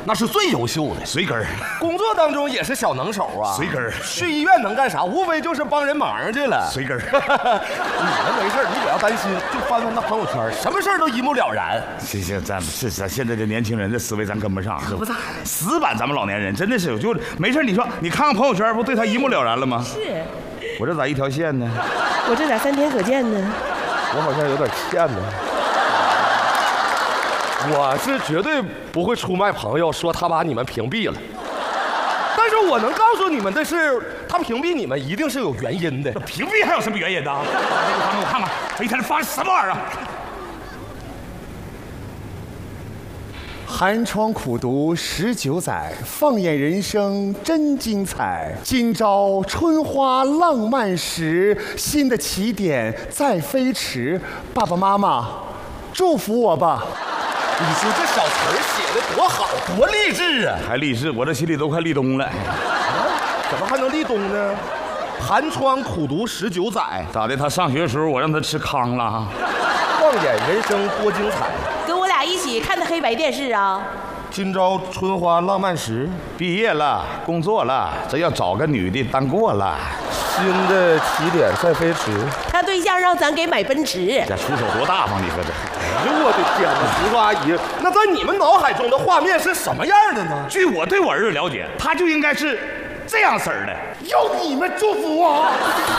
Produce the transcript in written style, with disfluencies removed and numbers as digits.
那是最优秀的。 随根儿， 工作当中也是小能手啊。 随根儿， 去医院能干啥？无非就是帮人忙去了。 随根儿。 你们没事，你不要担心，就翻翻那朋友圈，什么事都一目了然。 行，咱现在这年轻人的思维咱跟不上， 可不咋的。 死板咱们老年人真的是就没事。你说你看看朋友圈，不对他一目了然了吗？ 是。 我这咋一条线呢？ 我这咋3天可见呢？ 我好像有点欠呢。我是绝对不会出卖朋友，说他把你们屏蔽了。但是我能告诉你们的是，他屏蔽你们一定是有原因的。 屏蔽还有什么原因呢？给我看看，这一天发什么玩意儿啊？ 寒窗苦读19载，放眼人生真精彩。今朝春花浪漫时，新的起点在飞驰。爸爸妈妈，祝福我吧。 你说这小词儿写的多好，多励志啊！ 还立志，我这心里都快立冬了。 怎么还能立冬呢？寒窗苦读19载， 咋的？他上学的时候我让他吃糠了。 放眼人生多精彩。 跟我俩一起看的黑白电视啊。 今朝春花浪漫时， 毕业了，工作了，这要找个女的当过了。 新的起点在飞驰。 他对象让咱给买奔驰， 这出手多大方？你说这？ 哎呦我的天哪！叔叔阿姨，那在你们脑海中的画面是什么样的呢？ 据我对我儿子了解，他就应该是这样式儿的。 要你们祝福我。